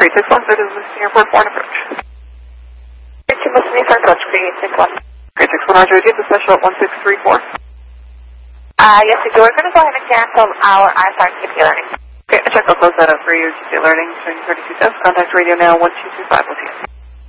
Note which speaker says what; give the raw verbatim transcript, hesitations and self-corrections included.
Speaker 1: three six one, this is Houston Airport, foreign approach.
Speaker 2: three two Houston Airport approach, three six one.
Speaker 1: three six one, Roger, get the special at one six three four.
Speaker 2: Uh, yes, we do. We're going to go ahead and cancel our I S R T P learning.
Speaker 1: Okay, check, I'll close that up for you. G P alerting, showing thirty-two tests. Contact radio now, one two two five with you.